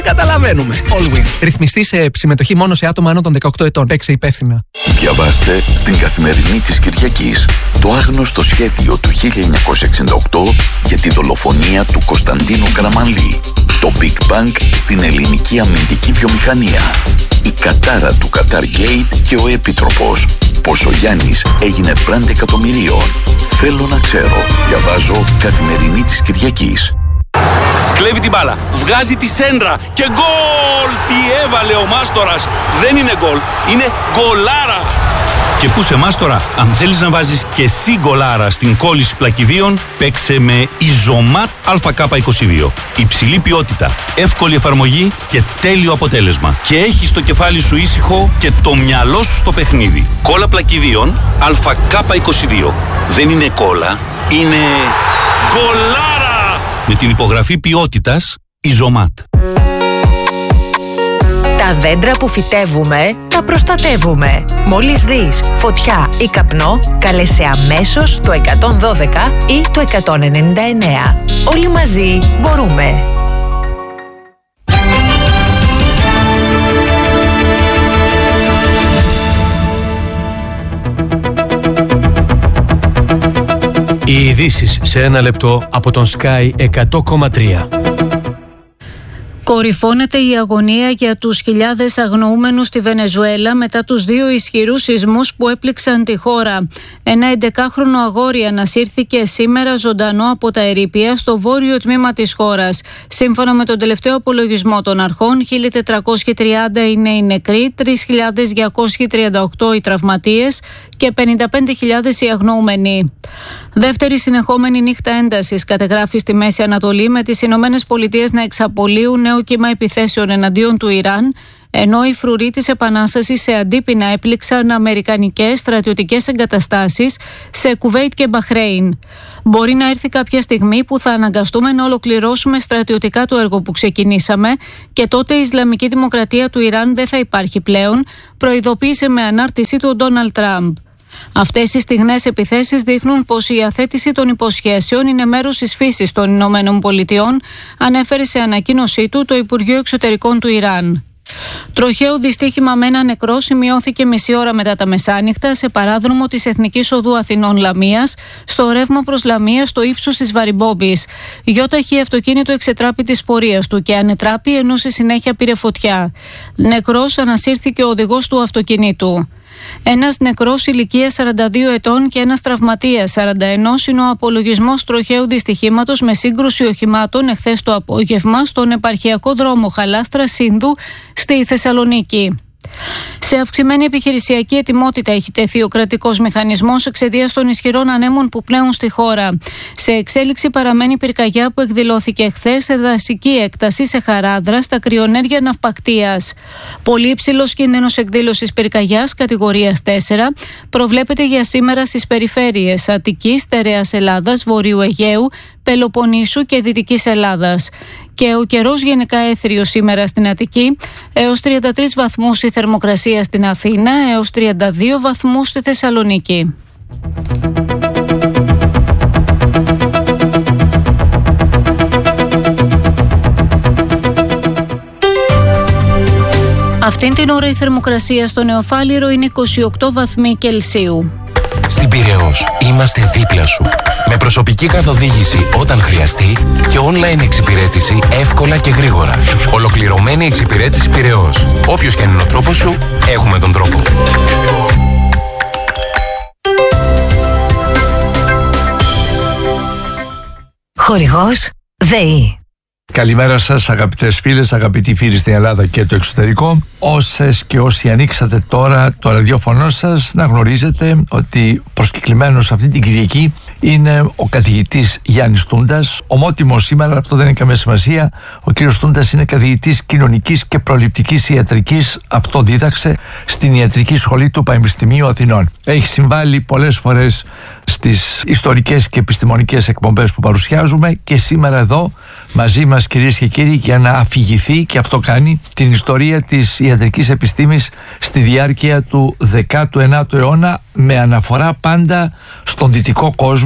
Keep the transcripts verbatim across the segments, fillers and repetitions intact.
Καταλαβαίνουμε. Allwyn. Ρυθμιστή σε συμμετοχή μόνο σε άτομα άνω των δεκαοκτώ ετών. Παίξε υπεύθυνα. Διαβάστε στην Καθημερινή της Κυριακής το άγνωστο σχέδιο του χίλια εννιακόσια εξήντα οκτώ για τη δολοφονία του Κωνσταντίνου Καραμανλή. Το Big Bang στην ελληνική αμυντική βιομηχανία. Η κατάρα του Qatar Gate και ο Επίτροπος. Πως ο Γιάννης έγινε μπραντ εκατομμυρίων. Θέλω να ξέρω. Διαβάζω Καθημερινή της Κυριακής. Κλέβει την μπάλα, βγάζει τη σέντρα και γκολ! Τι έβαλε ο Μάστορας! Δεν είναι γκολ, είναι γκολάρα! Και πού σε Μάστορα, αν θέλεις να βάζεις και εσύ γκολάρα στην κόλληση πλακιδίων, παίξε με Ιζωμάτ Α Κ είκοσι δύο. Υψηλή ποιότητα, εύκολη εφαρμογή και τέλειο αποτέλεσμα. Και έχεις το κεφάλι σου ήσυχο και το μυαλό σου στο παιχνίδι. Κόλλα πλακιδίων Α Κ είκοσι δύο. Δεν είναι κόλλα, είναι γκολάρα! Με την υπογραφή ποιότητας Ιζωμάτ. Τα δέντρα που φυτεύουμε, τα προστατεύουμε. Μόλις δεις φωτιά ή καπνό, κάλεσε αμέσως το εκατόν δώδεκα ή το εκατόν ενενήντα εννέα. Όλοι μαζί μπορούμε. Οι ειδήσεις σε ένα λεπτό από τον Sky εκατό κόμμα τρία. Κορυφώνεται η αγωνία για τους χιλιάδες αγνοούμενους στη Βενεζουέλα μετά τους δύο ισχυρούς σεισμούς που έπληξαν τη χώρα. Ένα εντεκάχρονο αγόρι ανασύρθηκε σήμερα ζωντανό από τα ερείπια στο βόρειο τμήμα της χώρας. Σύμφωνα με τον τελευταίο απολογισμό των αρχών, χίλια τετρακόσιοι τριάντα είναι οι νεκροί, τρεις χιλιάδες διακόσιοι τριάντα οκτώ οι τραυματίες και πενήντα πέντε χιλιάδες οι αγνοούμενοι. Δεύτερη συνεχόμενη νύχτα έντασης κατεγράφει στη Μέση Ανατολή, με τις Ηνωμένες Πολιτείες να εξαπολύουν νέο κύμα επιθέσεων εναντίον του Ιράν, ενώ οι φρουροί της Επανάστασης σε αντίπεινα έπληξαν αμερικανικές στρατιωτικές εγκαταστάσεις σε Κουβέιτ και Μπαχρέιν. Μπορεί να έρθει κάποια στιγμή που θα αναγκαστούμε να ολοκληρώσουμε στρατιωτικά το έργο που ξεκινήσαμε και τότε η Ισλαμική Δημοκρατία του Ιράν δεν θα υπάρχει πλέον, προειδοποίησε με ανάρτησή του ο Ντόναλντ Τραμπ. Αυτές οι στιγνές επιθέσεις δείχνουν πως η αθέτηση των υποσχέσεων είναι μέρος της φύσης των Ηνωμένων Πολιτειών, ανέφερε σε ανακοίνωσή του το Υπουργείο Εξωτερικών του Ιράν. Τροχαίο δυστύχημα με ένα νεκρό σημειώθηκε μισή ώρα μετά τα μεσάνυχτα σε παράδρομο της Εθνικής Οδού Αθηνών Λαμίας, στο ρεύμα προς Λαμία στο ύψος της Βαριμπόμπης. Γιώταχη αυτοκίνητο εξετράπη της πορείας του και ανετράπη ενώ στη συνέχεια πήρε φωτιά. Νεκρός ανασύρθηκε ο οδηγός του αυτοκινήτου. Ένας νεκρός ηλικίας σαράντα δύο ετών και ένας τραυματίας σαράντα ένα είναι ο απολογισμός τροχαίου δυστυχήματος με σύγκρουση οχημάτων εχθές το απόγευμα στον επαρχιακό δρόμο Χαλάστρα-Σύνδου στη Θεσσαλονίκη. Σε αυξημένη επιχειρησιακή ετοιμότητα έχει τεθεί ο κρατικός μηχανισμός εξαιτίας των ισχυρών ανέμων που πλέουν στη χώρα. Σε εξέλιξη παραμένει πυρκαγιά που εκδηλώθηκε χθες σε δασική έκταση σε Χαράδρα στα κρυονέρια ναυπακτίας. Πολύ υψηλός κίνδυνος εκδήλωσης πυρκαγιάς κατηγορίας τέσσερα προβλέπεται για σήμερα στις περιφέρειες Αττικής, Στερεάς Ελλάδας, Βορείου Αιγαίου, Πελοποννήσου και Δυτικής Ελλάδας. Και ο καιρός γενικά έθριος σήμερα στην Αττική, έως τριάντα τρεις βαθμούς η θερμοκρασία στην Αθήνα, έως τριάντα δύο βαθμούς στη Θεσσαλονίκη. Αυτήν την ώρα η θερμοκρασία στο Νεοφάλιρο είναι είκοσι οκτώ βαθμοί Κελσίου. Στην Πειραιώς είμαστε δίπλα σου. Με προσωπική καθοδήγηση όταν χρειαστεί και online εξυπηρέτηση εύκολα και γρήγορα. Ολοκληρωμένη εξυπηρέτηση Πειραιώς. Όποιος και αν είναι ο τρόπος σου, έχουμε τον τρόπο. Χορηγός ΔΕΗ. Καλημέρα σας αγαπητές φίλες, αγαπητοί φίλοι στην Ελλάδα και το εξωτερικό. Όσες και όσοι ανοίξατε τώρα το ραδιόφωνο σας, να γνωρίζετε ότι προσκεκλημένος αυτή την Κυριακή είναι ο καθηγητής Γιάννης Τούντας. Ομότιμος σήμερα, αυτό δεν έχει καμία σημασία. Ο κύριος Τούντας είναι καθηγητής κοινωνικής και προληπτικής ιατρικής. Αυτό δίδαξε στην Ιατρική Σχολή του Πανεπιστημίου Αθηνών. Έχει συμβάλει πολλές φορές στις ιστορικές και επιστημονικές εκπομπές που παρουσιάζουμε και σήμερα εδώ μαζί μας, κυρίες και κύριοι, για να αφηγηθεί, και αυτό κάνει, την ιστορία της ιατρικής επιστήμης στη διάρκεια του δέκατου ένατου αιώνα, με αναφορά πάντα στον δυτικό κόσμο,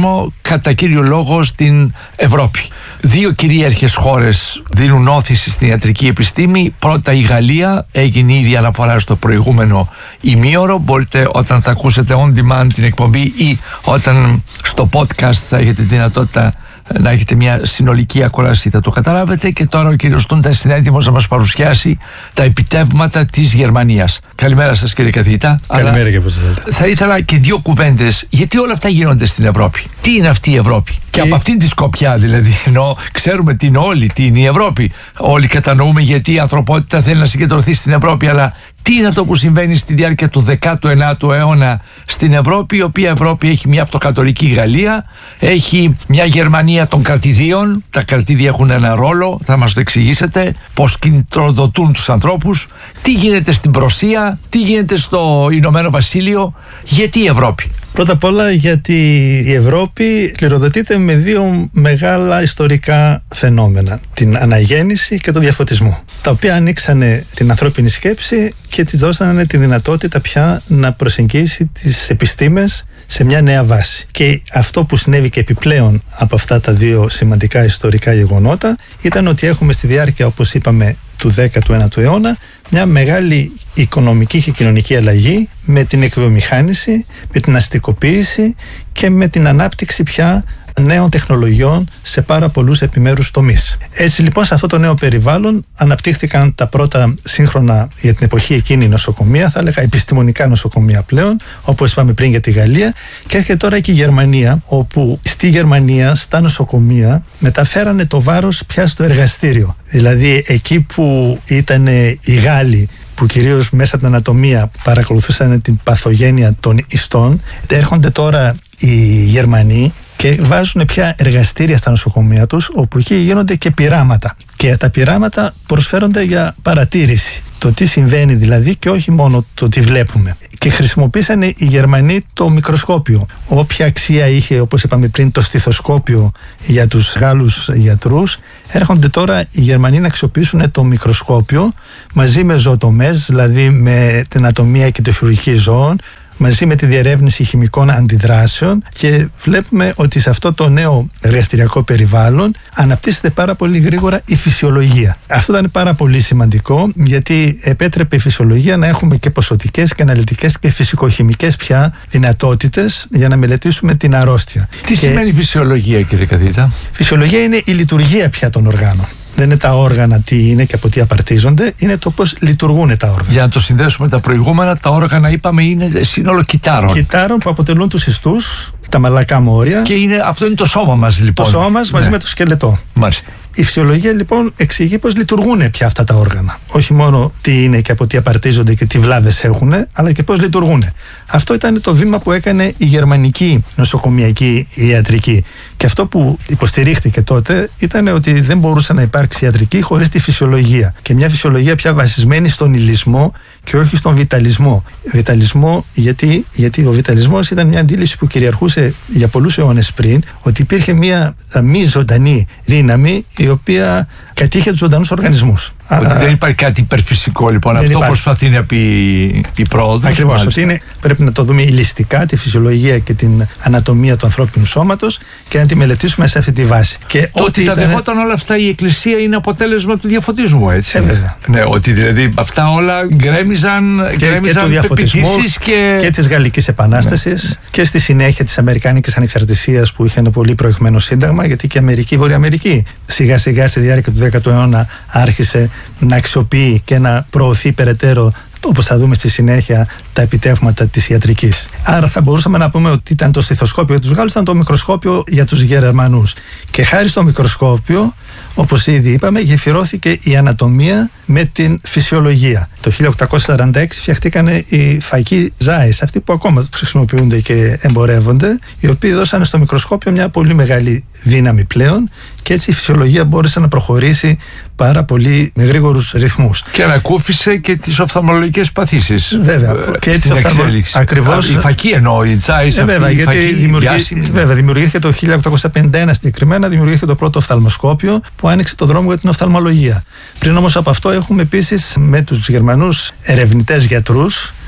κόσμο, κατά κύριο λόγο στην Ευρώπη. Δύο κυρίαρχες χώρες δίνουν όθηση στην ιατρική επιστήμη. Πρώτα η Γαλλία, έγινε ήδη αναφορά στο προηγούμενο ημίωρο. Μπορείτε όταν θα ακούσετε on demand την εκπομπή ή όταν στο podcast θα έχετε δυνατότητα να έχετε μια συνολική ακρόαση, θα το καταλάβετε. Και τώρα ο κύριος Τούντας είναι έτοιμος να μας παρουσιάσει τα επιτεύγματα της Γερμανίας. Καλημέρα σας, κύριε καθηγητά. Καλημέρα και πώς θέλετε. Θα ήθελα και δύο κουβέντες, γιατί όλα αυτά γίνονται στην Ευρώπη. Τι είναι αυτή η Ευρώπη? Και, και από αυτήν τη σκοπιά δηλαδή, ενώ ξέρουμε τι είναι όλοι, τι είναι η Ευρώπη. Όλοι κατανοούμε γιατί η ανθρωπότητα θέλει να συγκεντρωθεί στην Ευρώπη, αλλά τι είναι αυτό που συμβαίνει στη διάρκεια του δέκατου ενάτου αιώνα στην Ευρώπη, η οποία Ευρώπη έχει μια αυτοκρατορική Γαλλία, έχει μια Γερμανία των κρατηδίων. Τα κρατήδια έχουν ένα ρόλο, θα μας το εξηγήσετε, πώς κινητροδοτούν τους ανθρώπους, τι γίνεται στην Πρωσία, τι γίνεται στο Ηνωμένο Βασίλειο, γιατί η Ευρώπη? Πρώτα απ' όλα γιατί η Ευρώπη κληροδοτείται με δύο μεγάλα ιστορικά φαινόμενα, την αναγέννηση και τον διαφωτισμό, τα οποία ανοίξανε την ανθρώπινη σκέψη και της δώσανε τη δυνατότητα πια να προσεγγίσει τις επιστήμες σε μια νέα βάση. Και αυτό που συνέβη και επιπλέον από αυτά τα δύο σημαντικά ιστορικά γεγονότα ήταν ότι έχουμε στη διάρκεια, όπως είπαμε, του δέκατου ένατου αιώνα μια μεγάλη οικονομική και κοινωνική αλλαγή με την εκβιομηχάνηση, με την αστικοποίηση και με την ανάπτυξη πια νέων τεχνολογιών σε πάρα πολλούς επιμέρους τομείς. Έτσι λοιπόν, σε αυτό το νέο περιβάλλον αναπτύχθηκαν τα πρώτα σύγχρονα για την εποχή εκείνη νοσοκομεία, θα έλεγα επιστημονικά νοσοκομεία πλέον, όπως είπαμε πριν για τη Γαλλία, και έρχεται τώρα και η Γερμανία, όπου στη Γερμανία στα νοσοκομεία μεταφέρανε το βάρος πια στο εργαστήριο. Δηλαδή εκεί που ήταν οι Γάλλοι, που κυρίως μέσα από την ανατομία παρακολουθούσαν την παθογένεια των ιστών, έρχονται τώρα οι Γερμανοί και βάζουν πια εργαστήρια στα νοσοκομεία τους, όπου εκεί γίνονται και πειράματα. Και τα πειράματα προσφέρονται για παρατήρηση. Το τι συμβαίνει δηλαδή, και όχι μόνο το τι βλέπουμε. Και χρησιμοποίησαν οι Γερμανοί το μικροσκόπιο. Όποια αξία είχε, όπως είπαμε πριν, το στιθοσκόπιο για τους Γάλλους γιατρούς, έρχονται τώρα οι Γερμανοί να αξιοποιήσουν το μικροσκόπιο μαζί με ζωοτομές, δηλαδή με την ανατομία και τη χειρουργική ζώων, μαζί με τη διερεύνηση χημικών αντιδράσεων, και βλέπουμε ότι σε αυτό το νέο εργαστηριακό περιβάλλον αναπτύσσεται πάρα πολύ γρήγορα η φυσιολογία. Αυτό ήταν πάρα πολύ σημαντικό, γιατί επέτρεπε η φυσιολογία να έχουμε και ποσοτικές και αναλυτικές και φυσικοχημικές πια δυνατότητες για να μελετήσουμε την αρρώστια. Τι και... σημαίνει φυσιολογία, κύριε καθηγητά? Φυσιολογία είναι η λειτουργία πια των οργάνων. Δεν είναι τα όργανα τι είναι και από τι απαρτίζονται, είναι το πώς λειτουργούν τα όργανα. Για να το συνδέσουμε τα προηγούμενα, τα όργανα είπαμε είναι σύνολο κυτάρων. Κυτάρων που αποτελούν τους ιστούς, τα μαλακά μόρια. Και είναι, αυτό είναι το σώμα μας λοιπόν. Το σώμα μας μαζί ναι. με το σκελετό. Μάλιστα. Η φυσιολογία λοιπόν εξηγεί πώς λειτουργούν πια αυτά τα όργανα. Όχι μόνο τι είναι και από τι απαρτίζονται και τι βλάβες έχουν, αλλά και πώς λειτουργούν. Αυτό ήταν το βήμα που έκανε η γερμανική νοσοκομιακή ιατρική. Και αυτό που υποστηρίχθηκε τότε ήταν ότι δεν μπορούσε να υπάρξει ιατρική χωρίς τη φυσιολογία. Και μια φυσιολογία πια βασισμένη στον υλισμό και όχι στον βιταλισμό. Βιταλισμό γιατί, γιατί ο βιταλισμός ήταν μια αντίληψη που κυριαρχούσε για πολλούς αιώνες πριν, ότι υπήρχε μια μη ζωντανή δύναμη η οποία κατήχε τους ζωντανούς οργανισμούς. Ότι Α, δεν υπάρχει κάτι υπερφυσικό λοιπόν. Αυτό υπάρχει. Προσπαθεί να πει η πρόοδος. Ακριβώς. Ότι είναι, πρέπει να το δούμε ηλιστικά, τη φυσιολογία και την ανατομία του ανθρώπινου σώματος, και να τη μελετήσουμε σε αυτή τη βάση. Και το ότι τα ήταν... δεχόταν όλα αυτά η Εκκλησία είναι αποτέλεσμα του διαφωτισμού, έτσι. Ε, βέβαια. Ναι, ότι δηλαδή αυτά όλα γκρέμιζαν, και, γκρέμιζαν και του διαφωτισμού και... και της Γαλλικής Επανάστασης, ναι. και στη συνέχεια της Αμερικάνικης Ανεξαρτησίας, που είχε ένα πολύ προηγμένο σύνταγμα, γιατί και η Αμερική, η Βόρεια Αμερική, σιγά σιγά στη διάρκεια του δέκατου αιώνα άρχισε να αξιοποιεί και να προωθεί περαιτέρω, όπως θα δούμε στη συνέχεια, τα επιτεύγματα της ιατρικής. Άρα θα μπορούσαμε να πούμε ότι ήταν το στιθοσκόπιο για τους Γάλλους, ήταν το μικροσκόπιο για τους Γερμανούς. Και χάρη στο μικροσκόπιο, όπως ήδη είπαμε, γεφυρώθηκε η ανατομία με την φυσιολογία. Το χίλια οκτακόσια σαράντα έξι φτιαχτήκαν οι φακοί Ζάις, αυτοί που ακόμα χρησιμοποιούνται και εμπορεύονται, οι οποίοι δώσανε στο μικροσκόπιο μια πολύ μεγάλη δύναμη πλέον, και έτσι η φυσιολογία μπόρεσε να προχωρήσει πάρα πολύ με γρήγορους ρυθμούς. Και ανακούφισε και τις οφθαλμολογικές παθήσεις. Βέβαια. Ε, και έτσι στην εξέλιξη. Ακριβώς. Η φακή εννοώ, η Ζάις, ε, βέβαια, αυτή, γιατί η φακή, δημιουργεί, βέβαια, δημιουργήθηκε το χίλια οκτακόσια πενήντα ένα συγκεκριμένα, δημιουργήθηκε το πρώτο οφθαλμοσκόπιο που άνοιξε το δρόμο για την οφθαλμολογία. Πριν όμως από αυτό έχουμε επίσης με τους Γερμανούς ερευνητές γιατρούς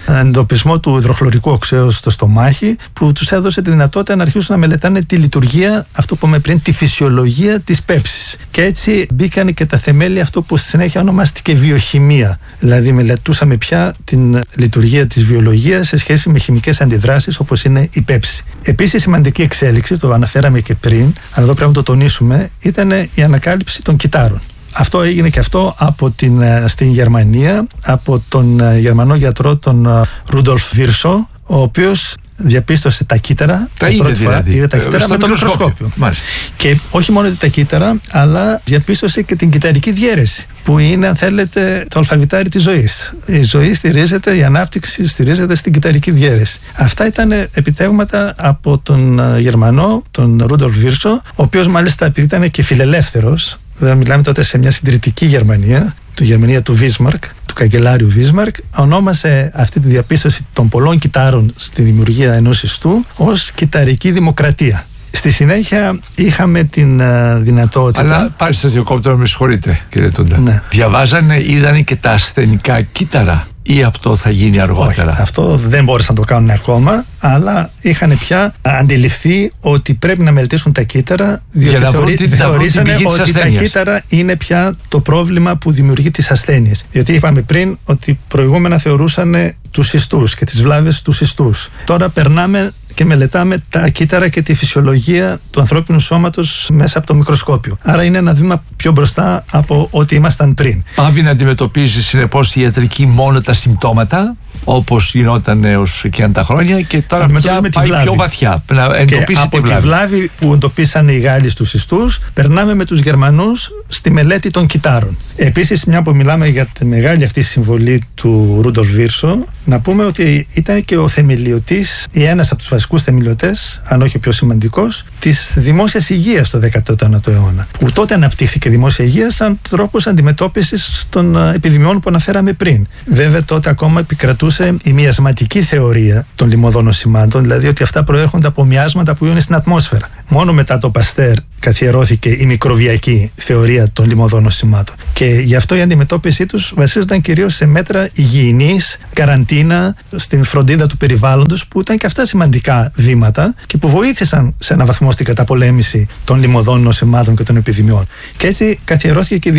εντοπισμό του υδροχλωρικού οξέως στο στομάχι, που τους έδωσε τη δυνατότητα να αρχίσουν να μελετάνε τη λειτουργία, αυτό που είπαμε πριν, τη φυσιολογία της πέψης. Και έτσι μπήκαν και τα θεμέλια αυτό που στη συνέχεια ονομάστηκε βιοχημία. Δηλαδή μελετούσαμε πια την λειτουργία της βιολογίας σε σχέση με χημικές αντιδράσεις όπως είναι η πέψη. Επίσης σημαντική εξέλιξη, το αναφέραμε και πριν, αλλά εδώ πρέπει να το τονίσουμε, ήταν η ανακάλυψη των κυτάρων. Αυτό έγινε και αυτό από την, στην Γερμανία, από τον Γερμανό γιατρό τον Ρούντολφ Βίρσο, ο οποίος διαπίστωσε τα κύτταρα. Τα είδε δηλαδή. Είδε τα κύτταρα με το μικροσκόπιο. Και όχι μόνο τα κύτταρα, αλλά διαπίστωσε και την κυταρική διαίρεση, που είναι, αν θέλετε, το αλφαβητάρι της ζωής. Η ζωή στηρίζεται, η ανάπτυξη στηρίζεται στην κυταρική διαίρεση. Αυτά ήταν επιτεύγματα από τον Γερμανό, τον Ρούντολφ Βίρσο, ο οποίος μάλιστα, επειδή ήταν και φιλελεύθερος, βέβαια μιλάμε τότε σε μια συντηρητική Γερμανία, τη Γερμανία του Βίσμαρκ, του καγκελάριου Βίσμαρκ, ονόμασε αυτή τη διαπίστωση των πολλών κυτάρων στη δημιουργία ενός ιστού ως κυταρική δημοκρατία. Στη συνέχεια είχαμε την uh, δυνατότητα. Αλλά πάλι σας διακόπτω, με συγχωρείτε κύριε Τούντα. Ναι. Διαβάζανε, είδανε και τα ασθενικά κύτταρα, ή αυτό θα γίνει αργότερα? Όχι, αυτό δεν μπόρεσαν να το κάνουν ακόμα, αλλά είχαν πια αντιληφθεί ότι πρέπει να μελετήσουν τα κύτταρα, διότι θεωρεί, θεωρήσανε ότι τα κύτταρα είναι πια το πρόβλημα που δημιουργεί τις ασθένειες. Διότι είπαμε πριν ότι προηγούμενα θεωρούσαν τους ιστούς και τις βλάβες τους ιστούς. Τώρα περνάμε και μελετάμε τα κύτταρα και τη φυσιολογία του ανθρώπινου σώματος μέσα από το μικροσκόπιο. Άρα είναι ένα βήμα πιο μπροστά από ό,τι ήμασταν πριν. Πάβει να αντιμετωπίζει συνεπώς η ιατρική μόνο τα συμπτώματα, όπως γινόταν έως εκείνα τα χρόνια, και τώρα πια πάει πιο βαθιά. Να εντοπίσει και από τη βλάβη. τη βλάβη που εντοπίσανε οι Γάλλοι στους ιστούς, περνάμε με τους Γερμανούς στη μελέτη των κυτάρων. Επίσης, μια που μιλάμε για τη μεγάλη αυτή συμβολή του Ρούντολφ Βίρσο, να πούμε ότι ήταν και ο θεμελιωτής ή ένας από τους βασικούς θεμελιωτές, αν όχι ο πιο σημαντικός, της δημόσιας υγείας στο δέκατο ένατο αιώνα. Που τότε αναπτύχθηκε η δημόσια υγεία σαν τρόπος αντιμετώπισης των επιδημιών που αναφέραμε πριν. Βέβαια, τότε ακόμα επικρατούσε η μοιασματική θεωρία των λιμωδών νοσημάτων, δηλαδή ότι αυτά προέρχονται από μοιάσματα που είναι στην ατμόσφαιρα. Μόνο μετά το Παστέρ καθιερώθηκε η μικροβιακή θεωρία των λιμωδών νοσημάτων. Και γι' αυτό η αντιμετώπιση τους βασίζονταν κυρίως σε μέτρα υγιεινής, καραντίνα, στην φροντίδα του περιβάλλοντος, που ήταν και αυτά σημαντικά βήματα και που βοήθησαν σε έναν βαθμό στην καταπολέμηση των λιμωδών νοσημάτων και των επιδημιών. Και έτσι καθιερώθηκε και η